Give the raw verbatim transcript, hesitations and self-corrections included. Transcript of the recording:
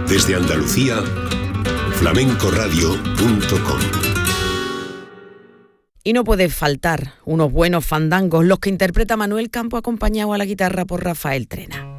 Desde Andalucía, flamencoradio punto com. Y no puede faltar unos buenos fandangos, los que interpreta Manuel Campo acompañado a la guitarra por Rafael Trena.